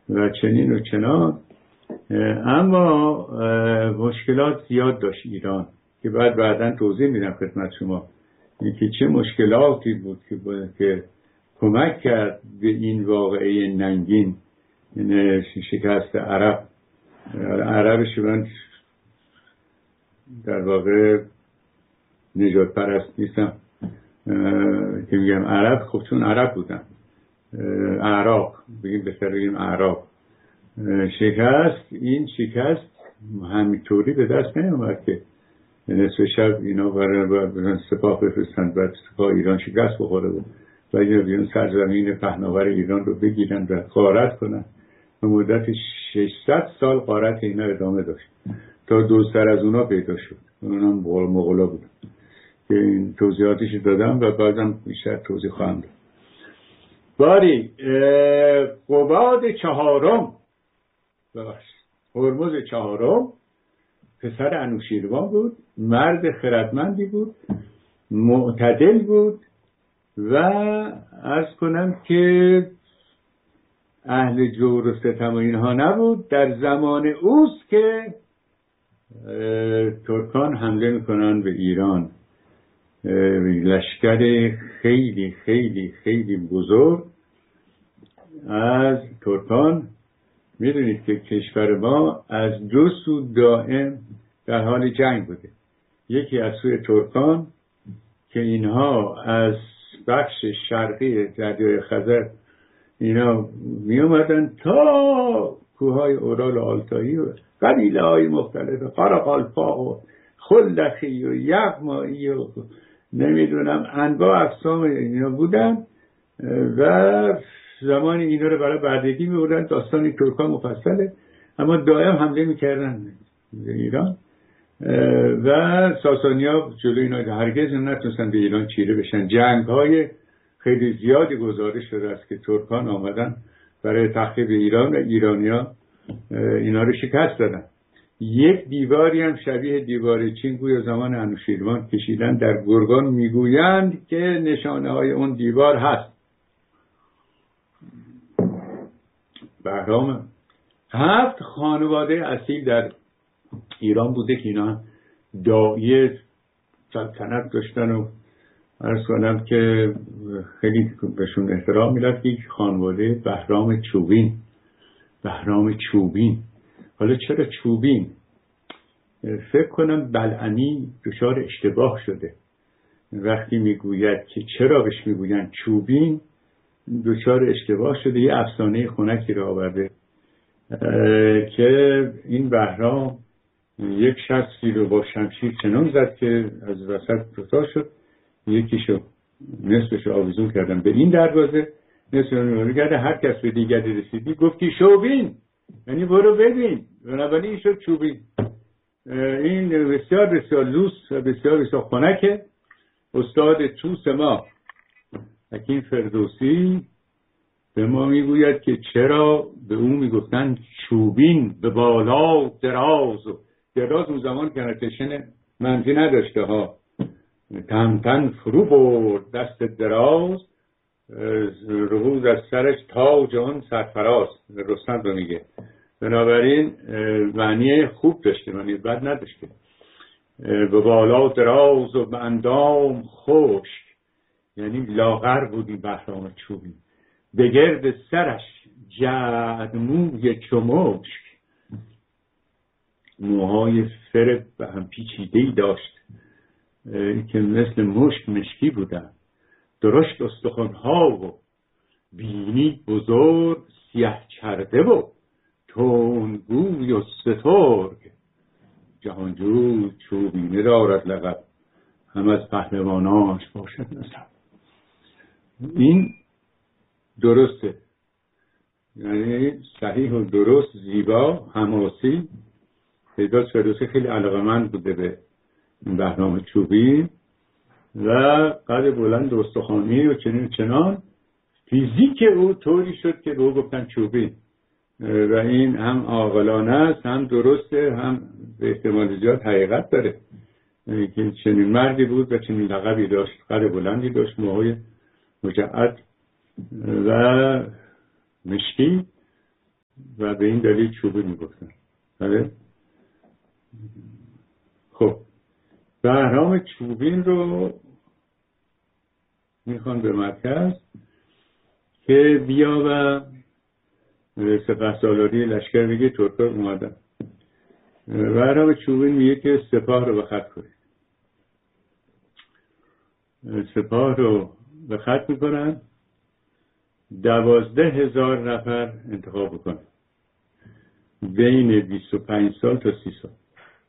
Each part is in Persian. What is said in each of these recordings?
و چنین و چنان. اما مشکلات زیاد داشت ایران که بعداً توضیح میدم خدمت شما اینکه چه مشکلاتی بود که کمک کرد به این واقعه ننگین، این شکست عربش. من در واقع نجات پرست نیستم که میگم عرب، خب چون عرب بودن، عراق بگیم، بهتر بگیم عراق. این شکست همینطوری به دست نیامد که نصف شب اینا برای سپاه بفرستند، بعد سپاه ایران شکست بخوره بود و این سرزمین پهناور ایران رو بگیرن و غارت کنن. به مدت 600 سال غارت اینا ادامه داشت تا دوزتر از اونا پیدا شد، اونا مغولا بودن که این توضیحاتش دادم و بعدم بیشتر توضیح خواهم داد. باری قباد چهارم، هرمز چهارم پسر انوشیروان بود، مرد خردمندی بود، معتدل بود و عرض کنم که اهل جور و ستم و اینها نبود. در زمان اوست که ترکان حمله میکنن به ایران، لشکر خیلی خیلی خیلی بزرگ از ترکان. میدونید که کشور ما از دو سو دائم در حال جنگ بوده، یکی از سوی ترکان که اینها از بخش شرقی دریای خزر اینا می اومدن تا کوههای اورال و آلتایی و قبیله های مختلف، قرقالپا و خلخی و یغمایی و نمیدونم انواع اقسام اینا بودن و زمان اینا رو برای بردگی می بردن. داستان ترکان مفصله، اما دائم حمله میکردن به ایران و ساسانیا جلوی اینا هرگز نتونستن به ایران چیره بشن. جنگ های خیلی زیادی گزارش شده است که ترکان آمدن برای تخریب ایران و ایرانیا اینا رو شکست دادن. یک دیواری هم شبیه دیوار چین گویا زمان انوشیروان کشیدن در گرگان، میگویند که نشانه های اون دیوار هست. بهرام 7 خانواده اصیل در ایران بوده که اینا داعی سلطنت داشتن و عرض کنم که خیلی بهشون احترام میرفت. یک خانواده بهرام چوبین. بهرام چوبین، حالا چرا چوبین؟ فکر کنم بلعمی دچار اشتباه شده وقتی میگوید که چرا بهش میگوین چوبین، دچار اشتباه شده. یه افسانه خنکی رو آورده که این بهرام یک شخصی رو با شمشیر چنان زد که از وسط جدا شد، یکیشو نصفش آویزون کردن به این دروازه، نصفش رو کرده. هر کس به دیگری رسیدی گفتی شوبین، یعنی برو ببین، بنابراین این شد چوبین. این بسیار بسیار لوس و بسیار بسیار خنکه. استاد توس ما حکیم فردوسی به ما میگوید که چرا به اون میگفتن چوبین، به بالا دراز. و دراز اون زمان کنتشن منزی نداشته ها، تمتن فرو برد دست دراز، رهوز از سرش تاج آن سرفراز. رستم رو میگه. بنابراین معنی خوب داشته، معنی بد نداشته. به بالا دراز و به اندام خشک، یعنی لاغر بودی بهرام چوبین. به گرد سرش جعد موی چمشک، موهای فر به هم پیچیده‌ای داشت که مثل مشک مشکی بودن. درشت استخوان‌ها و بینی بزرگ سیه چرده و تندگوی و سترگ. جهانجوی چوبینه دارد لقب، هم از پهلواناش باشد نسب. این درسته، یعنی صحیح و درست، زیبا، حماسی. پیداست فردوسی خیلی علاقه‌مند بوده به بهرام چوبین و قد بلند و استخوانی و چنین چنان. فیزیک او طوری شد که به او گفتن چوبین و این هم عاقلانه است، هم درسته، هم به احتمال زیاد حقیقت داره که چنین مردی بود و چنین لقبی داشت. قد بلندی داشت، موهای مجعد و مشکی و به این دلیل چوبین میگفتن. بله. خب بهرام چوبین رو میخوان به مرکز که بیا و سپهسالاری لشکر بگه ترکا اومدن. بهرام چوبین میگه که سپاه رو به خط کنید. سپاه رو به خط میکنن، 12,000 نفر انتخاب بکنن بین 25 سال تا 30 سال.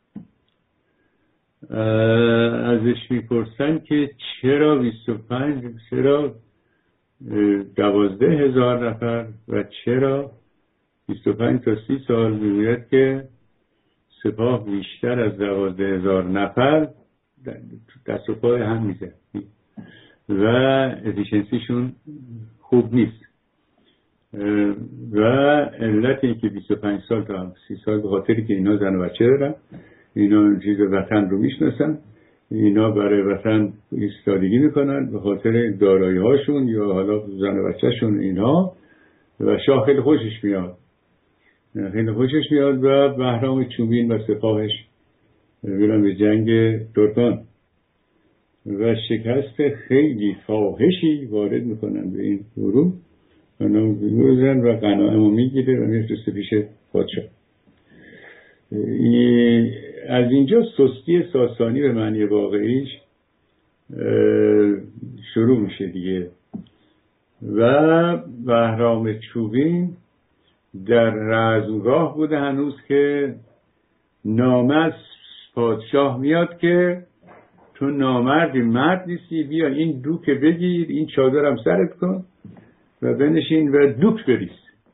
ازش میپرسن که چرا 12,000 نفر و چرا 25 تا 30 سال؟ میگوید که سپاه بیشتر از 12,000 نفر دست و پای هم میزه و افیشنسیشون خوب نیست و علت این که 25 سال تا 30 سال به خاطری که اینا زن و بچه دارن، اینا چیز وطن رو میشناسن، اینا برای وطن ایستادگی میکنن به خاطر دارایی هاشون یا حالا زن و بچه شون اینها، و شاه خیلی خوشش میاد و بهرام چوبین و سپاهش میرن به جنگ ترکان و شکست خیلی فاحشی وارد میکنن به این گروه و غنایم میگیره و میفرسته پیش پادشاه. از اینجا سستی ساسانی به معنی واقعیش شروع میشه دیگه و بهرام چوبین در رزمگاه بوده هنوز که نامه از پادشاه میاد که تو نامردی، مرد نیستی، بیا این دوک بگیر، این چادرم سرت کن و بنشین و دوک بریز.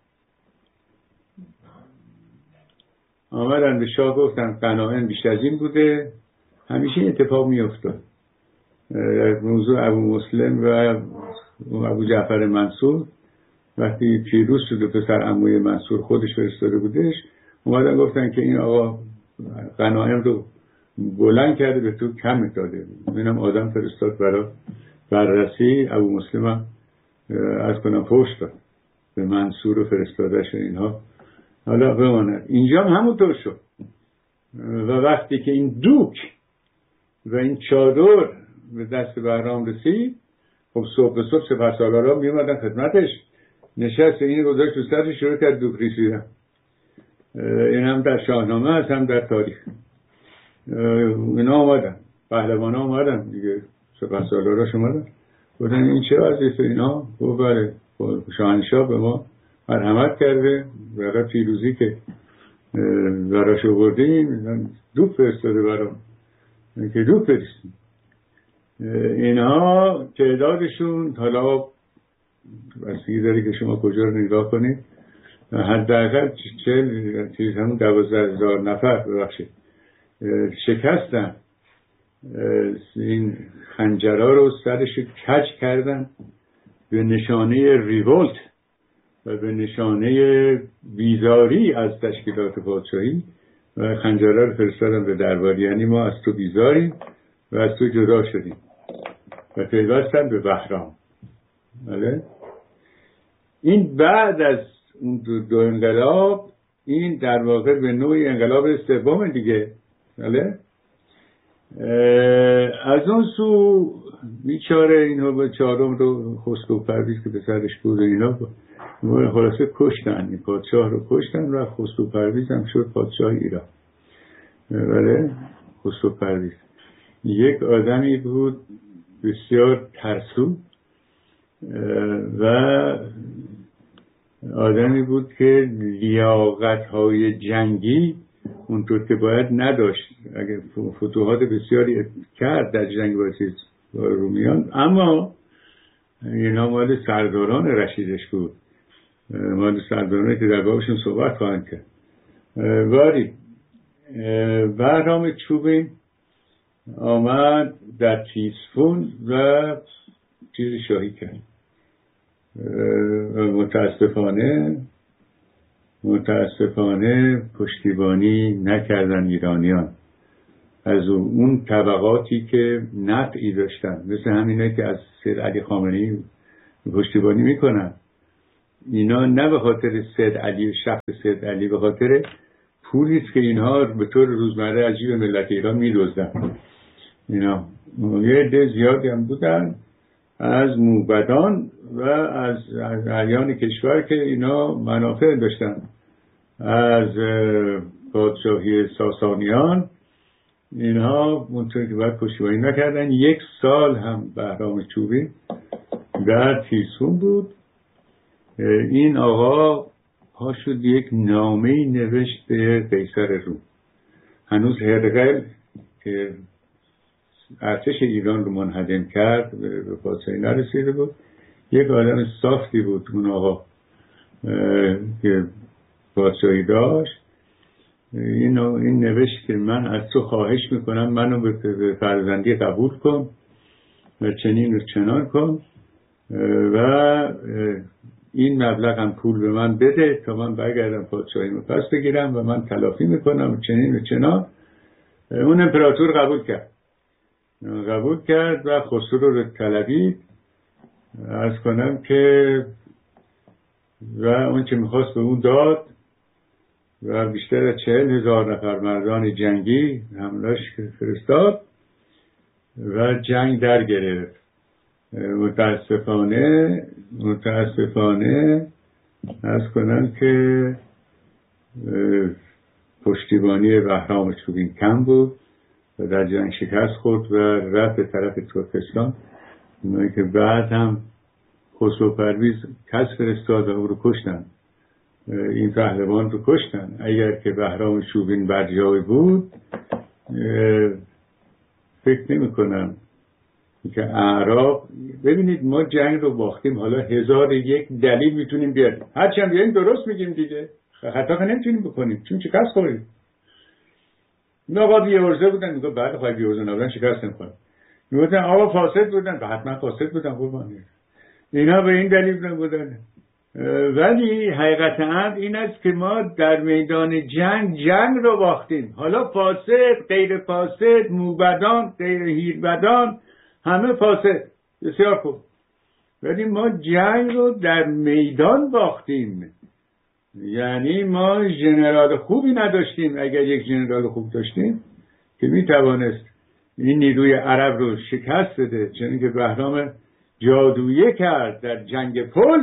آمدن به شاه گفتن غنایم بیشتر از این بوده. همیشه این اتفاق میافتاد در موضوع ابو مسلم و ابو جعفر منصور. وقتی پیروز شد و پسر عموی منصور خودش فرستاده بودش، اومدن گفتن که این آقا غنایم رو بلند کرده به تو کم داده. اینم آدم فرستاد برای بررسی. ابو مسلم هم از کنم پشت داد به منصور و فرستادش اینها. حالا بماند اینجا هم همونطور شد و وقتی که این دوک و این چادر به دست بهرام رسید، خب صبح به صبح سپهسالارا می اومدن خدمتش، نشست این گذاشت تو سرش، شروع کرد دوک ریسیدن. این هم در شاهنامه هست هم در تاریخ. اینا آمدن، پهلوان ها آمدن دیگه، سپهسالاراش اومدن گفتن این چه وضعیه اینا؟ گفت بله شاهنشاه به ما مرحمت کرده برای پیروزی که براش آوردیم دوک فرستاده برام که دوک بریزیم. اینها تعدادشون حالا بستگی داره که شما کجا رو نگاه کنید، حداقل 12,000 نفر ببخشید شکستن. این خنجرها رو سرش کج کردن به نشانه ریولت و به نشانه بیزاری از تشکیلات پادشاهی و خنجرها رو فرستادن به دربار، یعنی ما از تو بیزاریم و از تو جدا شدیم و پیوستن به بهرام. بله این بعد از اون دو انقلاب، این در واقع به نوعی انقلاب سوم دیگه. بله از اون سو بیچاره اینها به چهارم رو خسرو پرویز که به سرش بود و اینا خلاصه کشتن، این پادشاه رو کشتن و خسرو پرویز هم شد پادشاه ایران. بله خسرو پرویز یک آدمی بود بسیار ترسو و آدمی بود که لیاقت‌های جنگی اونطور که باید نداشت. اگر فتوحات بسیاری کرد در جنگ با رومیان، اما اینا مال سرداران رشیدش بود، مال سردارانی که در بابشون صحبت خواهند کرد. واری بهرام چوبین آمد در تیسفون و چیز شاهی کرد. متاسفانه پشتیبانی نکردن ایرانیان از اون طبقاتی که نفعی داشتن، مثل همینه که از سید علی خامنه‌ای پشتیبانی میکنن. اینا نه به خاطر سید علی، شخص سید علی، به خاطر پولی است که اینها به طور روزمره از جیب ملت ایران می‌دزدن. اینا یه عده زیادی هم بودن از موبدان و از اعیان کشور که اینا منافع داشتن از پادشاهی ساسانیان. اینها اونطور که باید پشتیبانی نکردن. 1 سال هم بهرام چوبین در تیزفون بود. این آقا پا شد یک نامه‌ای نوشت به قیصر روم. هنوز هرقل که ارتش ایران رو منهدم کرد به پادشاهی نرسیده بود. یک آدم صافی بود اون آقا که پادشاهی داشت. این نوشت که من از تو خواهش میکنم منو به فرزندی قبول کن و چنین و چنان کن و این مبلغ هم پول به من بده تا من برگردم پادشاهیمو پس بگیرم و من تلافی میکنم و چنین و چنان. اون امپراتور قبول کرد و خسرو رو طلبید. عرض کنم که و اون چه میخواست به اون داد و بیشتر از 40,000 نفر مردان جنگی حمله‌اش فرستاد و جنگ در گرفت. متاسفانه عرض کنم که پشتیبانی بهرام چوبین کم بود و در جنگ شکست خورد و رفت به طرف ترکستان. اونایی که بعد هم خسرو پرویز کس فرستاد و او رو کشتن. این پهلوان رو کشتن. اگر که بهرام چوبین بر جای بود فکر نمی کنم که اعراب. ببینید ما جنگ رو باختیم، حالا 1001 دلیل میتونیم بیاریم، هرچی هم بیاریم درست میگیم دیگه، خطا که نمیتونیم بکنیم چون شکست خوردیم. آقا بی‌عرضه بودن، میگه بعد خواهی بی‌عرضه نبودن شکست نمیخورن. میگفتن آقا فاسد بودن، حتما فاسد بودن قربانی. اینا به این دلیل بودن. ولی حقیقت امر این است که ما در میدان جنگ رو باختیم. حالا فاسد، غیر فاسد، موبدان، غیر هیربدان، همه فاسد، بسیار خوب. ولی ما جنگ رو در میدان باختیم. یعنی ما ژنرال خوبی نداشتیم. اگر یک ژنرال خوب داشتیم که میتوانست این نیروی عرب رو شکست بده، چون که بهرام جادویی کرد در جنگ پل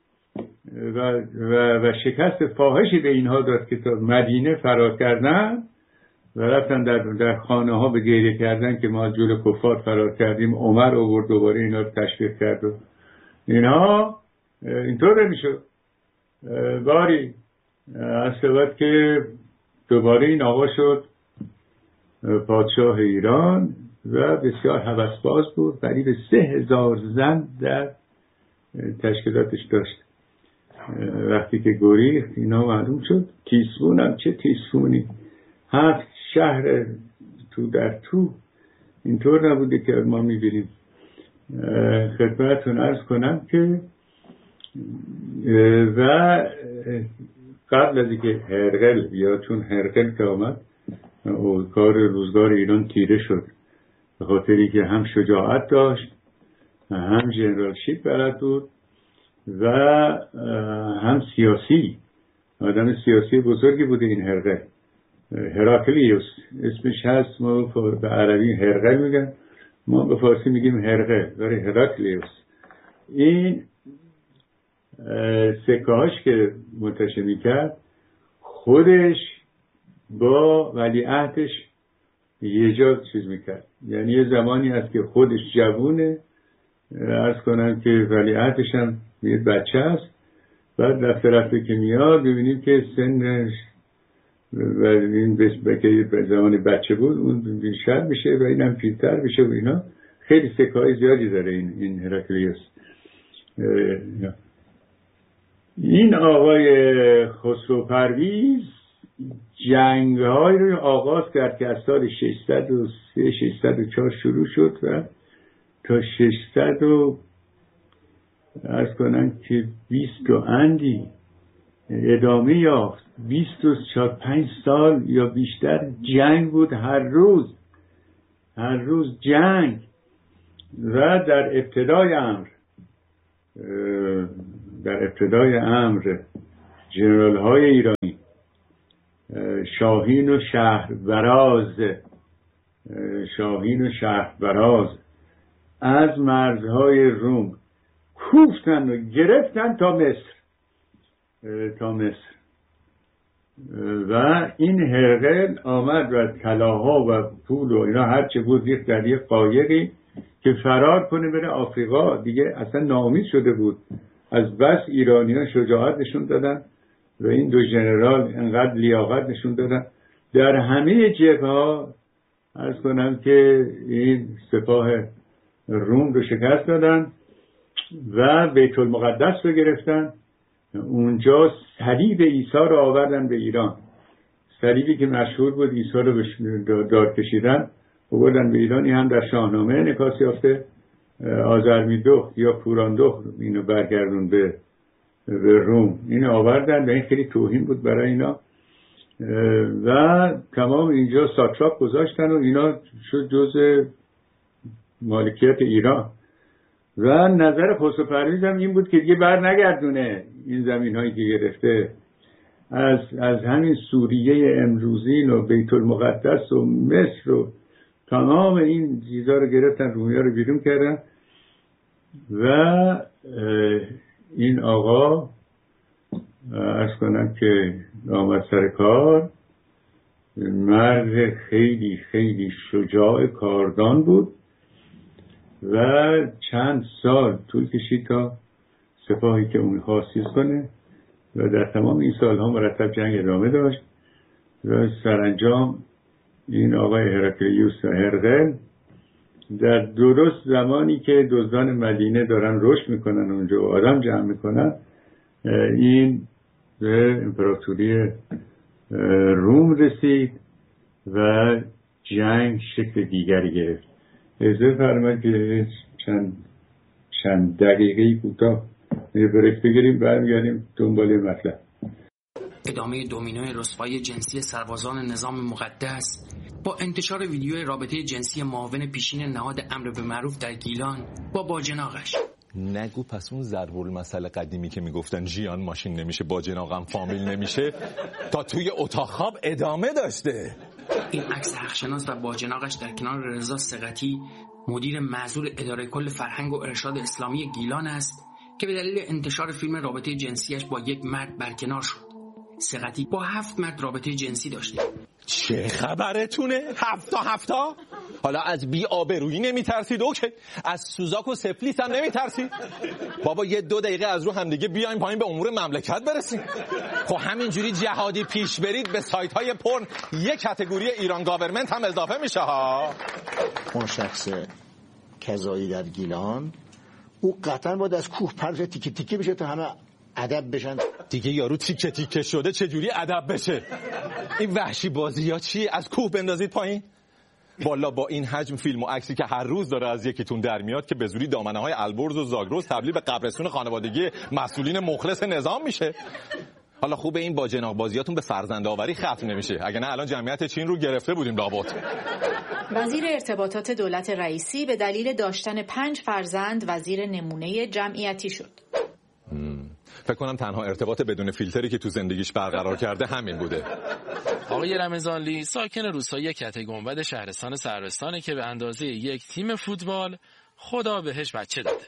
و شکست فاحشی به اینها داد که تا مدینه فرار کردن و رفتن در خانه ها به گریه کردن که ما جلوی کفار فرار کردیم. عمر آورد دوباره اینا رو تشویق کرد و اینها اینطور نمیشد. باری اصلا که دوباره این آقا شد پادشاه ایران و بسیار هوسباز بود. قریب 3000 زن در تشکیلاتش داشت. وقتی که گریخت اینا معلوم شد. تیزفون هم چه تیزفونی، 7 شهر تو در تو، اینطور نبوده که ما میبینیم. خدمتتون عرض کنم که و قبل از اینکه هرقل یا چون هرقل که آمد کار روزگار ایران تیره شد، به خاطری که هم شجاعت داشت، هم جنرالشیپ بلد بود و هم سیاسی، آدم سیاسی بزرگی بوده. این هرقل هراکلیوس اسمش هست. ما به عربی هرقل میگن، ما به فارسی میگیم هرقل، ولی هراکلیوس. این سکه‌هاش که منتشر میکرد خودش با ولیعهدش یه جا چیز میکرد. یعنی یه زمانی هست که خودش جوونه، عرض کنم که ولیعهدش هم یه بچه هست. بعد رفته که میاد ببینیم که سنش و این به زمان بچه بود اون بیشتر میشه و این هم پیرتر میشه و اینا. خیلی سکه‌های زیادی داره این هراکلیوس. این آقای خسرو پرویز جنگ‌های رو آغاز کرد که از سال 603 604 شروع شد و تا 600 و عرض کنم که 20 اندی ادامه یافت. 25 سال یا بیشتر جنگ بود، هر روز جنگ. و در ابتدای امر در ابتدای امر ژنرال های ایرانی شاهین و شهربراز از مرزهای روم کوفتن و گرفتن تا مصر و این هرقل آمد و طلاها و پول و اینا هرچه بود ریخت در یک قایقی که فرار کنه بره آفریقا. دیگه اصلا ناامید شده بود، از بس ایرانیان شجاعت نشون دادن و این دو ژنرال انقدر لیاقت نشون دادن در همه جبهه‌ها. عرض کنم که این سپاه روم رو شکست دادن و بیت المقدس رو گرفتن. اونجا صلیب عیسی رو آوردن به ایران، صلیبی که مشهور بود عیسی رو به دار کشیدن آوردن به ایران. این هم در شاهنامه انعکاس یافته. آذرمیدخت یا پوراندخت اینو برگردون به روم، اینو آوردن و این خیلی توهین بود برای اینا و تمام اینجا ساتراپ گذاشتن و اینا شد جزء مالکیت ایران. و نظر خسرو پرویز هم این بود که دیگه بر نگردونه این زمین هایی که گرفته، از همین سوریه امروزین و بیت المقدس و مصر و تمام این چیزا رو گرفتن، رومیا رو بیرون کردن و این آقا عرض کنم که آمد سر کار. مرد خیلی خیلی شجاع کاردان بود و چند سال طول کشید تا سپاهی که اون خواستیز کنه و در تمام این سالها مرتب جنگ ادامه داشت و سرانجام این آقای هرکلیوس هرقل در درست زمانی که دزدان مدینه دارن رشد میکنن اونجا و آدم جمع میکنن، این به امپراتوری روم رسید و جنگ شکل دیگری گرفت. اجازه فرمایید که چند دقیقه‌ای کوتاه بریک بگیریم، برمیگردیم دنبال مطلب. ادامه دومینوی رسوایی جنسی سربازان نظام مقدس با انتشار ویدیوی رابطه جنسی معاون پیشین نهاد امر به معروف در گیلان با باجناقش. نگو پس اون ضرب المثل قدیمی که میگفتن ژیان ماشین نمیشه باجناقم فامیل نمیشه تا توی اتاق خواب ادامه داشته. این عکس حقشناس و باجناقش در کنار رضا ثقتی مدیر معزول اداره کل فرهنگ و ارشاد اسلامی گیلان است که به دلیل انتشار فیلم رابطه جنسیش با یک مرد برکنار شد. ثقتی با 7 مرد رابطه جنسی داشته. چه خبرتونه؟ 7 حالا از بی آبرویی نمیترسید؟ اوکی. از سوزاک و سفلیس هم نمیترسید؟ بابا 1-2 دقیقه از رو همدیگه بیایم پایین به امور مملکت برسیم. خب همینجوری جهادی پیش برید به سایت های پورن یک کاتگوری ایران گاورمنت هم اضافه میشه ها. اون شخص کذایی در گیلان او قطعا باید از کوه پرت تیکه تیکه بشه تا همه ادب بشن. دیگه یارو تیکه تیکه شده چجوری ادب بشه؟ این وحشی بازی ها چی؟ از کوه بندازید پایین؟ والا با این حجم فیلم و عکسی که هر روز داره از یکیتون در میاد که به زوری دامنه های البرز و زاگرس تبدیل به قبرستون خانوادگی مسئولین مخلص نظام میشه. حالا خوبه این با جناق بازیاتون به فرزند آوری ختم نمیشه، اگه نه الان جمعیت چین رو گرفته بودیم لابد. وزیر ارتباطات دولت رئیسی به دلیل داشتن 5 فرزند وزیر نمونه جمعیتی شد. فکر کنم تنها ارتباط بدون فیلتری که تو زندگیش برقرار کرده همین بوده. آقای رمضانلی ساکن روستایی کته گنبد شهرستان سروستانه که به اندازه یک تیم فوتبال خدا بهش بچه داده.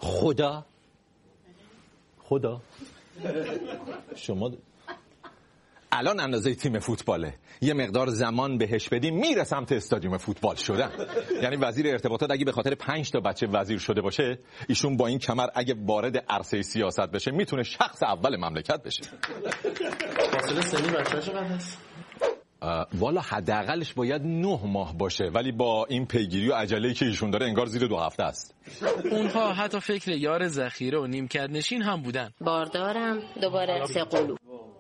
خدا شما الان اندازه تیم فوتباله، یه مقدار زمان بهش بدیم میره سمت استادیوم فوتبال شدن. یعنی وزیر ارتباطات اگه به خاطر 5 تا بچه وزیر شده باشه، ایشون با این کمر اگه وارد عرصه سیاست بشه میتونه شخص اول مملکت بشه. فاصله سنی بچه‌ها چقدر است؟ والا حداقلش باید 9 ماه باشه، ولی با این پیگیری و عجله‌ای که ایشون داره انگار زیر 2 هفته است. اونها حتی فکر یار ذخیره و نیمکت نشین هم بودن. باردارم دوباره 3 قلو.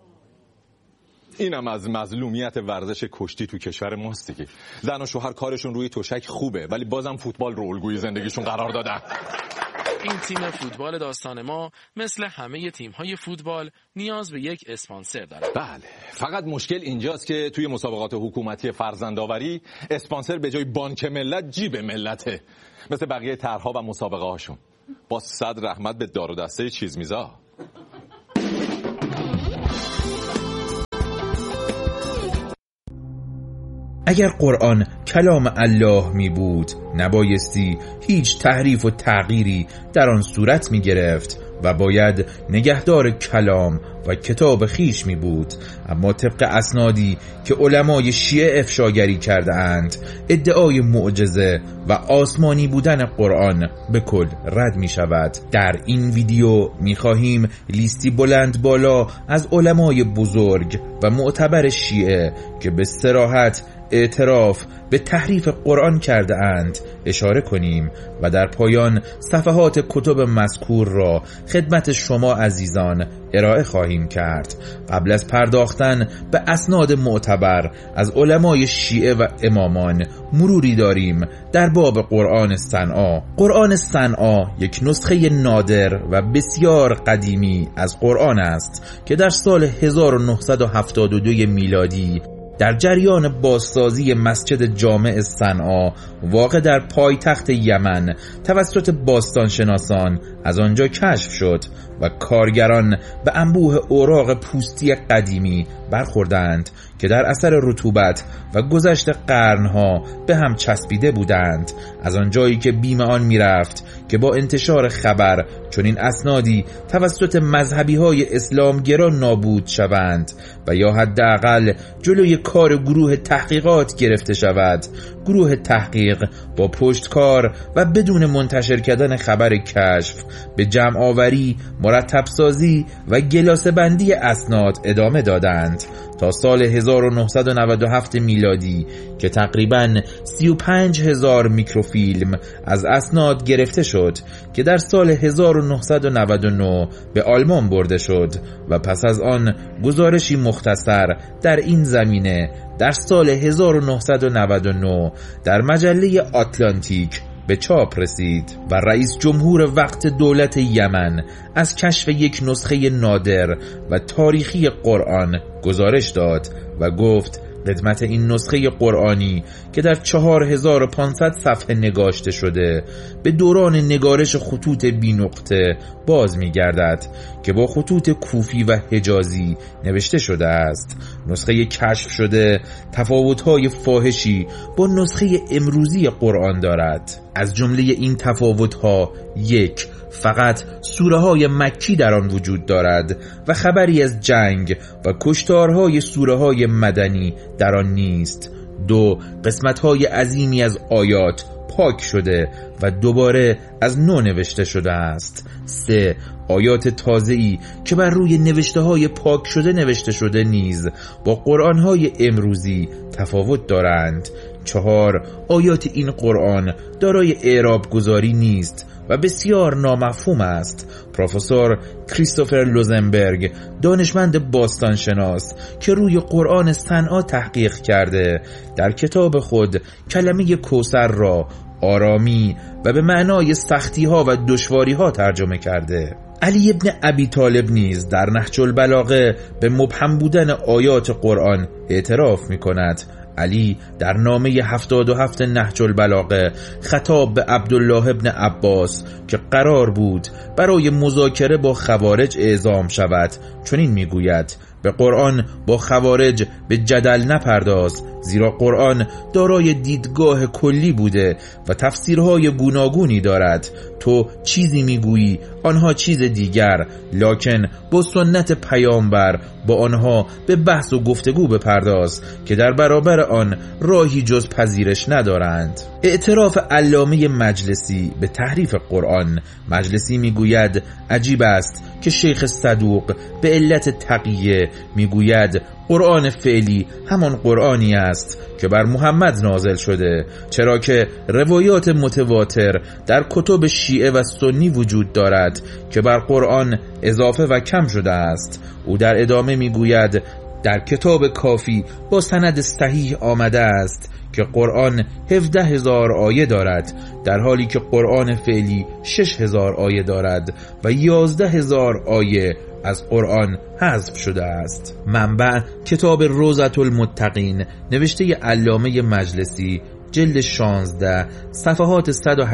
اینم از مظلومیت ورزش کشتی تو کشور ماست دیگه. زن و شوهر کارشون روی تشک خوبه ولی بازم فوتبال رو الگوی زندگیشون قرار دادن. این تیم فوتبال داستان ما مثل همه تیم‌های فوتبال نیاز به یک اسپانسر داره. بله، فقط مشکل اینجاست که توی مسابقات حکومتی فرزندآوری اسپانسر به جای بانک ملت جیب ملته، مثل بقیه طرح‌ها و مسابقه هاشون. با 100 رحمت به دار و دسته چیز میزا. اگر قرآن کلام الله می بود نبایستی هیچ تحریف و تغییری در آن صورت می گرفت و باید نگهدار کلام و کتاب خیش می بود. اما طبق اسنادی که علمای شیعه افشاگری کرده اند، ادعای معجزه و آسمانی بودن قرآن به کل رد می شود. در این ویدیو می خواهیم لیستی بلند بالا از علمای بزرگ و معتبر شیعه که به صراحت اعتراف به تحریف قرآن کرده اند اشاره کنیم و در پایان صفحات کتب مذکور را خدمت شما عزیزان ارائه خواهیم کرد. قبل از پرداختن به اسناد معتبر از علمای شیعه و امامان مروری داریم در باب قرآن صنعا. قرآن صنعا یک نسخه نادر و بسیار قدیمی از قرآن است که در سال 1972 میلادی در جریان بازسازی مسجد جامع صنعا واقع در پایتخت یمن توسط باستانشناسان از آنجا کشف شد و کارگران به انبوه اوراق پوستی قدیمی برخوردند که در اثر رطوبت و گذشت قرنها به هم چسبیده بودند. از آنجایی که بیم آن میرفت که با انتشار خبر چنین اسنادی توسط مذهبی‌های اسلامگرا نابود شوند و یا حداقل جلوی کار گروه تحقیقات گرفته شود، گروه تحقیق با پشتکار و بدون منتشر کردن خبر کشف به جمع آوری، مرتب سازی و گلاسه بندی اسناد ادامه دادند تا سال 1997 میلادی که تقریباً 35,000 میکروفیلم از اسناد گرفته شد که در سال 1999 به آلمان برده شد و پس از آن گزارشی مختصر در این زمینه در سال 1999 در مجله آتلانتیک به چاپ رسید و رئیس جمهور وقت دولت یمن از کشف یک نسخه نادر و تاریخی قرآن گزارش داد و گفت قدمت این نسخه قرآنی که در 4500 صفحه نگاشته شده به دوران نگارش خطوط بی نقطه باز می گردد که با خطوط کوفی و حجازی نوشته شده است. نسخه کشف شده تفاوت‌های فاحشی با نسخه امروزی قرآن دارد. از جمله این تفاوت‌ها: 1. فقط سوره‌های مکی در آن وجود دارد و خبری از جنگ و کشتارهای سوره‌های مدنی در آن نیست. 2. قسمت‌های عظیمی از آیات پاک شده و دوباره از نو نوشته شده است. 3. آیات تازه‌ای که بر روی نوشته‌های پاک شده نوشته شده نیز با قرآن‌های امروزی تفاوت دارند. 4. آیات این قرآن دارای اعراب گذاری نیست و بسیار نامفهوم است. پروفسور کریستوفر لوزنبرگ، دانشمند باستانشناس که روی قرآن صنعا تحقیق کرده، در کتاب خود کلمه کوثر را آرامی و به معنای سختی ها و دشواری ها ترجمه کرده. علی ابن ابی طالب نیز در نهج البلاغه به مبهم بودن آیات قرآن اعتراف می کند. علی در نامه 77 نهج البلاغه خطاب به عبدالله ابن عباس که قرار بود برای مذاکره با خوارج اعزام شود چنین میگوید: به قرآن با خوارج به جدل نپرداز، زیرا قرآن دارای دیدگاه کلی بوده و تفسیرهای گوناگونی دارد. تو چیزی میگویی، آنها چیز دیگر، لکن با سنت پیامبر با آنها به بحث و گفتگو بپرداز که در برابر آن راهی جز پذیرش ندارند. اعتراف علامه مجلسی به تحریف قرآن. مجلسی میگوید عجیب است که شیخ صدوق به علت تقیه میگوید قرآن فعلی همان قرآنی است که بر محمد نازل شده، چرا که روایات متواتر در کتب شیعه و سنی وجود دارد که بر قرآن اضافه و کم شده است. او در ادامه میگوید در کتاب کافی با سند صحیح آمده است که قرآن 17,000 آیه دارد، در حالی که قرآن فعلی 6,000 آیه دارد و 11,000 آیه از قرآن حذف شده است. منبع کتاب روضة المتقین نوشته علامه مجلسی، جلد 16، صفحات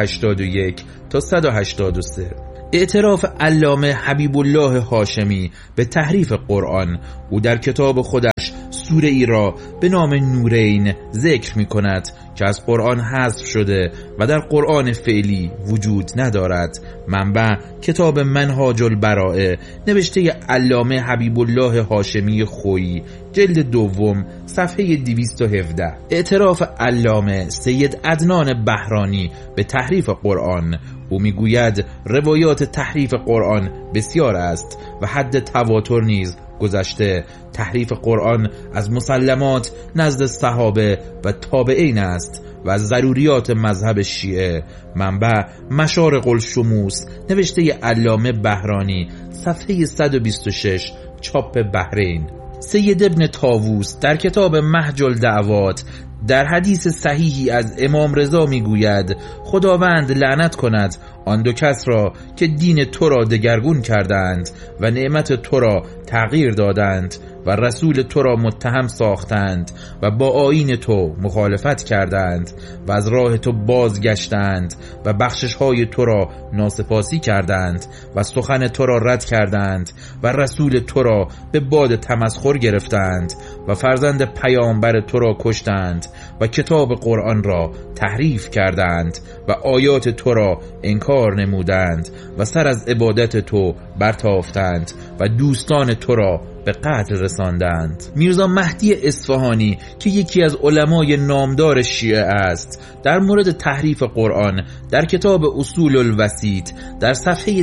181 تا 183. اعتراف علامه حبیب الله هاشمی به تحریف قرآن. او در کتاب خودش سوره ای را به نام نورین ذکر می کند که از قرآن حذف شده و در قرآن فعلی وجود ندارد. منبع کتاب منهاج البراءه نوشته علامه حبیب الله هاشمی خویی، جلد دوم، صفحه 217. اعتراف علامه سید عدنان بهرانی به تحریف قرآن. او میگوید روایات تحریف قرآن بسیار است و حد تواتر نیز گذشته. تحریف قرآن از مسلمات نزد صحابه و تابعین است و از ضروریات مذهب شیعه. منبع مشارق الشموس نوشته علامه بهرانی، صفحه 126، چاپ بحرین. سید ابن طاووس در کتاب محج الدعوات در حدیث صحیحی از امام رضا میگوید خداوند لعنت کند آن دو کس را که دین تو را دگرگون کردند و نعمت تو را تغییر دادند و رسول تو را متهم ساختند و با آیین تو مخالفت کردند و از راه تو بازگشتند و بخشش‌های تو را ناسپاسی کردند و سخن تو را رد کردند و رسول تو را به باد تمسخر گرفتند و فرزند پیامبر تو را کشتند و کتاب قرآن را تحریف کردند و آیات تو را انکار نمودند و سر از عبادت تو برتافتند و دوستان تو را به قتل رساندند. میرزا مهدی اصفهانی که یکی از علمای نامدار شیعه است در مورد تحریف قرآن در کتاب اصول الوسیط در صفحه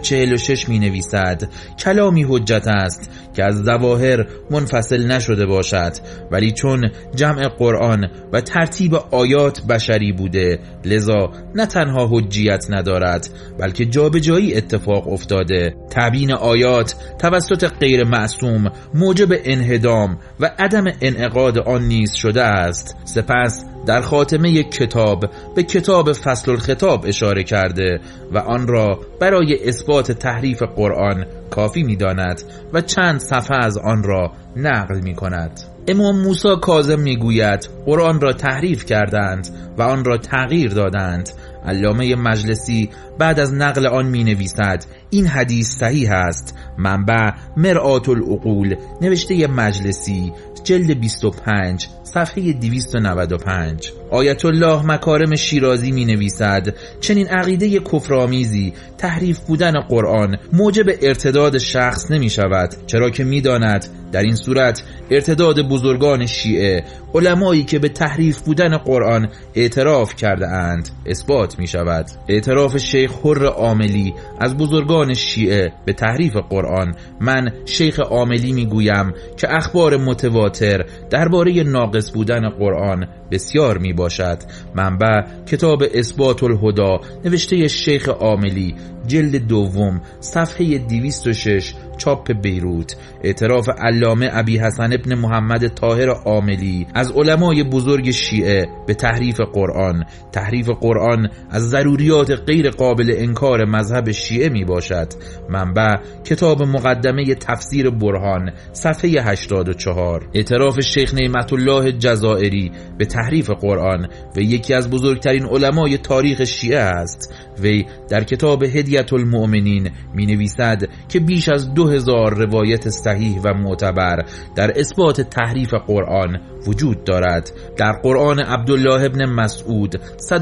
246 می نویسد کلامی حجت است که از ظواهر منفصل نشده باشد، ولی چون جمع قرآن و ترتیب آیات بشری بوده لذا نه تنها حجیت ندارد بلکه جابجایی اتفاق افتاده. تبیین آیات توسط غیر معصوم موجب انهدام و عدم انعقاد آن نیز شده است. سپس در خاتمه کتاب به کتاب فصل الخطاب اشاره کرده و آن را برای اثبات تحریف قرآن کافی می داند و چند صفحه از آن را نقل می کند. امام موسی کاظم می گوید قرآن را تحریف کردند و آن را تغییر دادند. علامه مجلسی بعد از نقل آن می نویسد این حدیث صحیح است. منبع مرآت العقول نوشته مجلسی، جلد 25، صفحه 295. آیت الله مکارم شیرازی می نویسد چنین عقیده کفرآمیزی تحریف بودن قرآن موجب ارتداد شخص نمی شود، چرا که می داند در این صورت ارتداد بزرگان شیعه، علمایی که به تحریف بودن قرآن اعتراف کرده اند، اثبات می شود. اعتراف شیخ حر عاملی از بزرگان شیعه به تحریف قرآن. من شیخ عاملی می گویم که اخبار متواتر درباره ناقص بودن قرآن بسیار می باشد. منبع کتاب اثبات الهدی نوشته شیخ عاملی، جلد دوم، صفحه 206، چاپ بیروت. اعتراف علامه ابی حسن ابن محمد طاهر عاملی از علمای بزرگ شیعه به تحریف قرآن. تحریف قرآن از ضروریات غیر قابل انکار مذهب شیعه می باشد. منبع کتاب مقدمه تفسیر برهان، صفحه 84. اعتراف شیخ نعمت الله جزائری به تحریف قرآن و یکی از بزرگترین علمای تاریخ شیعه است. وی در کتاب هدیت المؤمنین می نویسد که بیش از 2000 روایت صحیح و معتبر در اثبات تحریف قرآن وجود دارد. در قرآن عبدالله ابن مسعود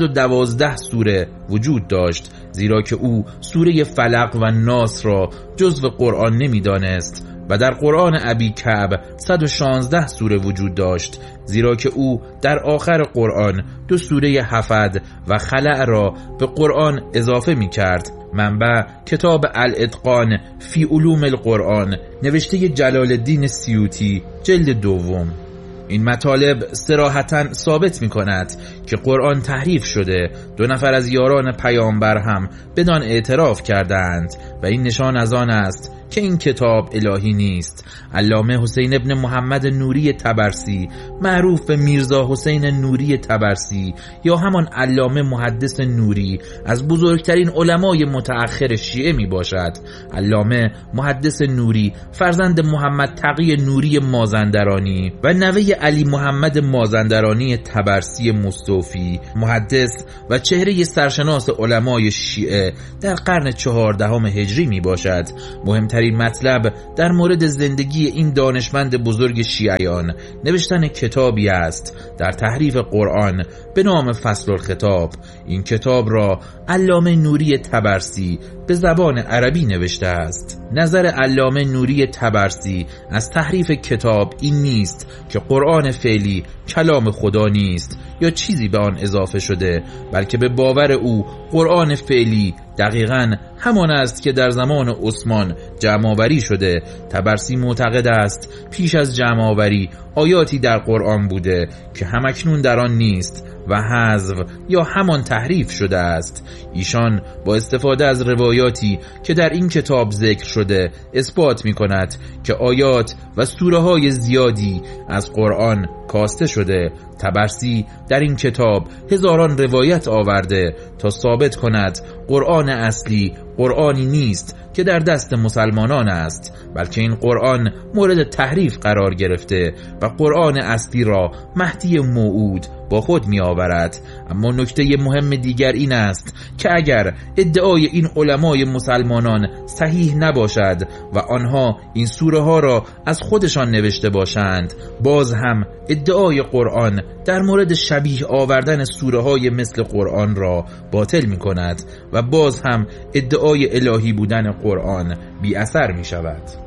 112 سوره وجود داشت، زیرا که او سوره فلق و ناس را جزو قرآن نمی دانست، و در قرآن ابی کعب 116 سوره وجود داشت، زیرا که او در آخر قرآن 2 سوره حفظ و خلع را به قرآن اضافه می کرد. منبع کتاب الاتقان فی علوم القرآن نوشته جلال الدین سیوطی، جلد دوم. این مطالب صراحتاً ثابت می کند که قرآن تحریف شده. 2 نفر از یاران پیامبر هم بدان اعتراف کردند و این نشان از آن است که این کتاب الهی نیست. علامه حسین ابن محمد نوری طبرسی، معروف به میرزا حسین نوری طبرسی یا همان علامه محدث نوری، از بزرگترین علمای متأخر شیعه می باشد. علامه محدث نوری فرزند محمد تقی نوری مازندرانی و نوه علی محمد مازندرانی طبرسی مستوفی، محدث و چهره سرشناس علمای شیعه در قرن 14 هجری می باشد. مهمترین مهمترین مطلب در مورد زندگی این دانشمند بزرگ شیعیان نوشتن کتابی است در تحریف قرآن به نام فصل الخطاب. این کتاب را علامه نوری طبرسی به زبان عربی نوشته است. نظر علامه نوری طبرسی از تحریف کتاب این نیست که قرآن فعلی کلام خدا نیست یا چیزی به آن اضافه شده، بلکه به باور او قرآن فعلی دقیقاً همان است که در زمان عثمان جمع‌آوری شده. طبرسی معتقد است پیش از جمع‌آوری آیاتی در قرآن بوده که همکنون در آن نیست و حذف یا همان تحریف شده است. ایشان با استفاده از روایاتی که در این کتاب ذکر شده اثبات می کند که آیات و سوره های زیادی از قرآن کاسته شده. طبرسی در این کتاب هزاران روایت آورده تا ثابت کند قرآن اصلی قرآنی نیست که در دست مسلمانان است، بلکه این قرآن مورد تحریف قرار گرفته و قرآن اصلی را مهدی موعود با خود می آورد. اما نکته مهم دیگر این است که اگر ادعای این علمای مسلمانان صحیح نباشد و آنها این سوره ها را از خودشان نوشته باشند، باز هم ادعای قرآن در مورد شبیه آوردن سوره های مثل قرآن را باطل می کند و باز هم ادعای الهی بودن قرآن بی اثر می شود.